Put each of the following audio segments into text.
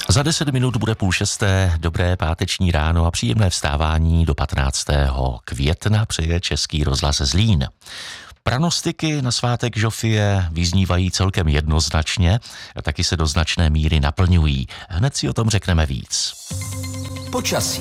Za 10 minut bude 5:30, dobré páteční ráno a příjemné vstávání do 15. května přeje Český rozhlas Zlín. Pranostiky na svátek Žofie vyznívají celkem jednoznačně a taky se do značné míry naplňují. Hned si o tom řekneme víc. Počasí.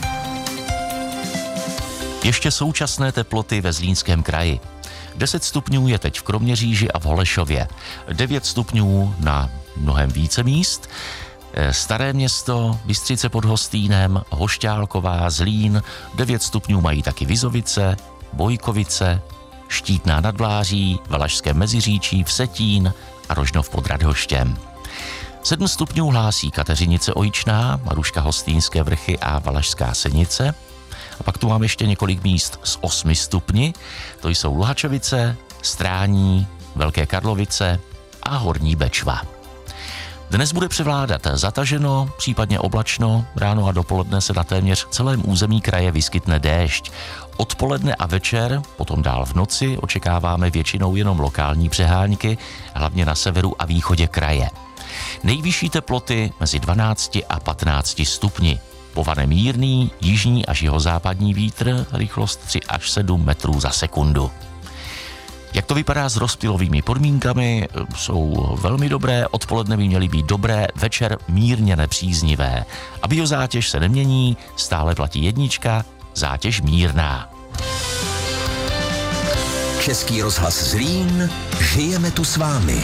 Ještě současné teploty ve Zlínském kraji. 10 stupňů je teď v Kroměříži a v Holešově. 9 stupňů na mnohem více míst. Staré Město, Bystřice pod Hostýnem, Hošťálková, Zlín, 9 stupňů mají taky Vizovice, Bojkovice, Štítná nad Vláří, Valašské Meziříčí, Vsetín a Rožnov pod Radhoštěm. 7 stupňů hlásí Kateřinice Ojičná, Maruška Hostýnské vrchy a Valašská Senice. A pak tu mám ještě několik míst s 8 stupni, to jsou Luhačovice, Strání, Velké Karlovice a Horní Bečva. Dnes bude převládat zataženo, případně oblačno, ráno a dopoledne se na téměř celém území kraje vyskytne déšť. Odpoledne a večer, potom dál v noci, očekáváme většinou jenom lokální přehánky, hlavně na severu a východě kraje. Nejvyšší teploty mezi 12 a 15 stupni. Povane mírný, jižní až jihozápadní vítr, rychlost 3 až 7 metrů za sekundu. Jak to vypadá s rozptylovými podmínkami? Jsou velmi dobré, odpoledne by měly být dobré, večer mírně nepříznivé. A biozátěž se nemění, stále platí 1, zátěž mírná. Český rozhlas Zlín, žijeme tu s vámi.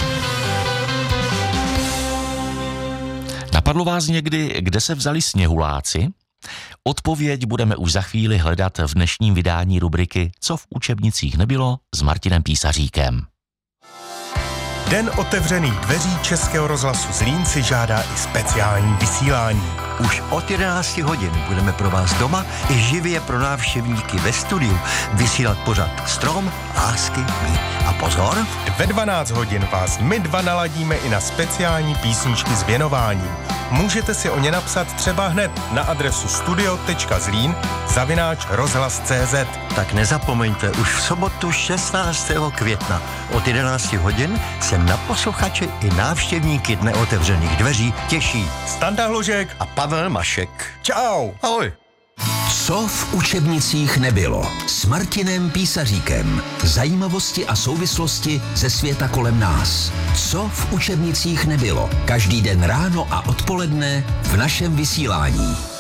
Napadlo vás někdy, kde se vzali sněhuláci? Odpověď budeme už za chvíli hledat v dnešním vydání rubriky Co v učebnicích nebylo s Martinem Písaříkem. Den otevřených dveří Českého rozhlasu Zlín si žádá i speciální vysílání. Už od 11 hodin budeme pro vás doma i živě pro návštěvníky ve studiu vysílat pořad Strom, lásky, mír. A pozor! Ve 12 hodin vás my dva naladíme i na speciální písničky s věnováním. Můžete si o ně napsat třeba hned na adresu studio.zlín@rozhlas.cz. Tak nezapomeňte, už v sobotu 16. května od 11 hodin se na posluchače i návštěvníky Dne otevřených dveří těší Standa Hložek a Pavel Mašek. Čau! Ahoj! Co v učebnicích nebylo s Martinem Písaříkem. Zajímavosti a souvislosti ze světa kolem nás. Co v učebnicích nebylo. Každý den ráno a odpoledne v našem vysílání.